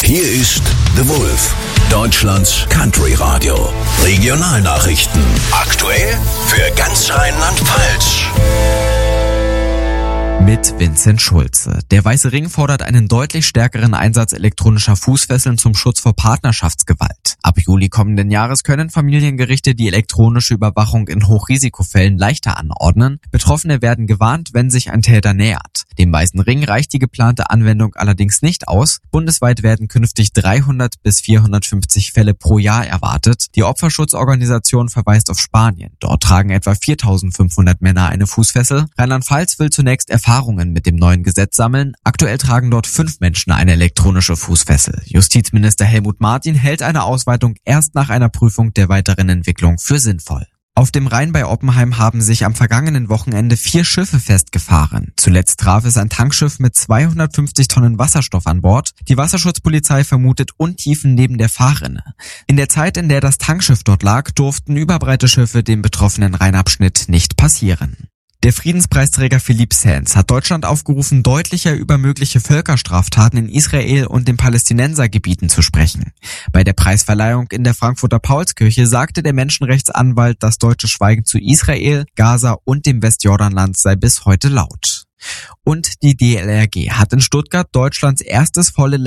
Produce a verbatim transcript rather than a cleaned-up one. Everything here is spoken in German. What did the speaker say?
Hier ist The Wolf, Deutschlands Country Radio. Regionalnachrichten. Aktuell für ganz Rheinland-Pfalz. Mit Vincent Schulze. Der Weiße Ring fordert einen deutlich stärkeren Einsatz elektronischer Fußfesseln zum Schutz vor Partnerschaftsgewalt. Ab Juli kommenden Jahres können Familiengerichte die elektronische Überwachung in Hochrisikofällen leichter anordnen. Betroffene werden gewarnt, wenn sich ein Täter nähert. Dem Weißen Ring reicht die geplante Anwendung allerdings nicht aus. Bundesweit werden künftig dreihundert bis vierhundertfünfzig Fälle pro Jahr erwartet. Die Opferschutzorganisation verweist auf Spanien. Dort tragen etwa viertausendfünfhundert Männer eine Fußfessel. Rheinland-Pfalz will zunächst Erfahrungen mit dem neuen Gesetz sammeln. Aktuell tragen dort fünf Menschen eine elektronische Fußfessel. Justizminister Helmut Martin hält eine Ausweitung erst nach einer Prüfung der weiteren Entwicklung für sinnvoll. Auf dem Rhein bei Oppenheim haben sich am vergangenen Wochenende vier Schiffe festgefahren. Zuletzt traf es ein Tankschiff mit zweihundertfünfzig Tonnen Wasserstoff an Bord. Die Wasserschutzpolizei vermutet Untiefen neben der Fahrrinne. In der Zeit, in der das Tankschiff dort lag, durften überbreite Schiffe dem betroffenen Rheinabschnitt nicht passieren. Der Friedenspreisträger Philippe Sands hat Deutschland aufgerufen, deutlicher über mögliche Völkerstraftaten in Israel und den Palästinensergebieten zu sprechen. Bei der Preisverleihung in der Frankfurter Paulskirche sagte der Menschenrechtsanwalt, das deutsche Schweigen zu Israel, Gaza und dem Westjordanland sei bis heute laut. Und die D L R G hat in Stuttgart Deutschlands erstes volle